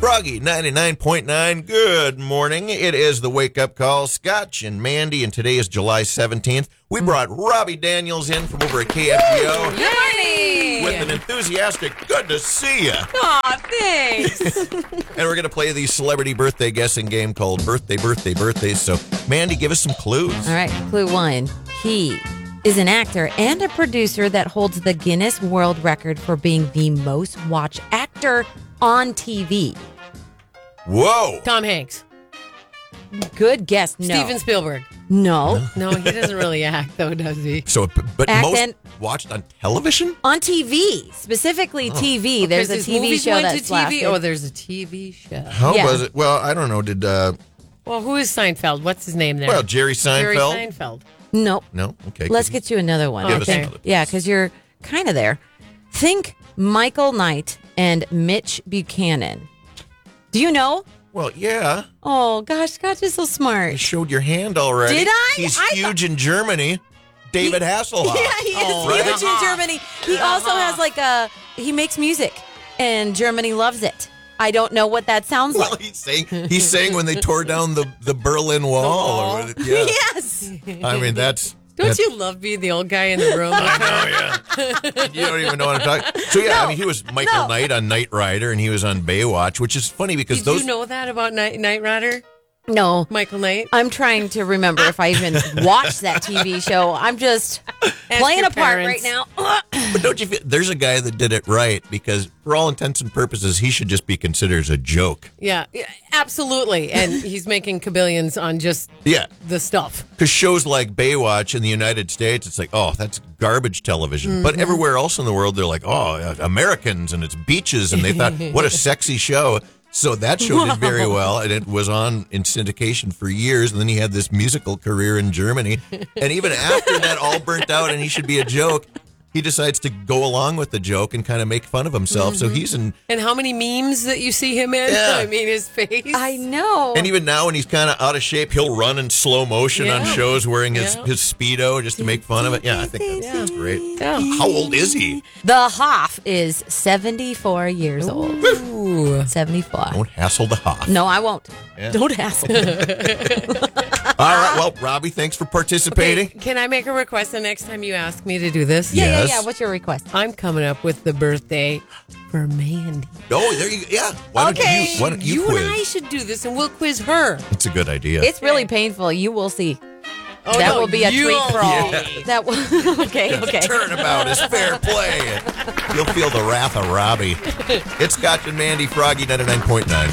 Froggy 99.9. Good morning. It is the Wake Up Call. Scotch and Mandy, and today is July 17th. We brought Robbie Daniels in from over at KFGO. Good morning. With an enthusiastic, good to see you. Aw, thanks. And we're going to play the celebrity birthday guessing game called Birthday, Birthday, Birthdays. So, Mandy, give us some clues. All right, clue one. He is an actor and a producer that holds the Guinness World Record for being the most watched actor on TV. Whoa. Tom Hanks. Good guess. No. Steven Spielberg. No. No, he doesn't really act, though, does he? So, but Act most and- watched on television? On TV. Specifically TV. There's a His TV movies show went that's to TV. lasted. Oh, there's a TV show. How Yeah. was it? Well, I don't know. Did, Well, who is Seinfeld? What's his name there? well, Jerry Seinfeld? Jerry Seinfeld. Nope. No? Okay. Let's get you another one. Give us okay? another, Yeah, please. because you're kind of there. Think Michael Knight and Mitch Buchanan. Do you know? Well, yeah. Oh, gosh, Scott is so You smart. showed your hand already. Did I? He's I huge in Germany. David Hasselhoff. Yeah, he is Oh, huge in right. Germany. He also has he makes music, and Germany loves it. I don't know what that sounds Well, like. he sang when they tore down the Berlin Wall. wall. Yeah. Yes. I mean, that's... Don't you love being the old guy in the room? I know, yeah. You don't even know what I'm talking. So, yeah, I mean, he was Michael Knight on Knight Rider, and he was on Baywatch, which is funny because Did those... you know that about Knight Rider? No. Michael Knight? I'm trying to remember if I even watched that TV show. I'm just playing your a part parents. right now. But don't you feel... There's a guy that did it right because, for all intents and purposes, he should just be considered as a joke. Yeah, absolutely. And he's making kabillions on just Yeah. the stuff. Because shows like Baywatch in the United States, it's like, oh, that's garbage television. But everywhere else in the world, they're like, oh, Americans, and it's beaches, and they thought, what a sexy show. So that show did very well, and it was on in syndication for years, and then he had this musical career in Germany. And even after that all burnt out and he should be a joke, he decides to go along with the joke and kind of make fun of himself. So he's in... And how many memes that you see him in? Yeah. I mean, his face. I know. And even now, when he's kind of out of shape, he'll run in slow motion on Yeah. shows wearing his Yeah. Speedo just to make fun of it. Yeah, I think that's great. Yeah. How old is he? The Hoff is 74 years old. Ooh. 74. Don't hassle the Hoff. No, I won't. Yeah. Don't hassle. All right. Well, Robbie, thanks for participating. Can I make a request the next time you ask me to do this? Yeah. Yes. Yeah. What's your request? I'm coming up with the birthday for Mandy. Oh, there you go. Yeah. Why don't you and I quiz? should do this, and we'll quiz her. It's a good idea. It's really painful. You will see. Oh, That no, will be a treat you'll for all. see. That will. Okay. Turnabout is fair play. You'll feel the wrath of Robbie. It's Scotch and Mandy, Froggy 99.9.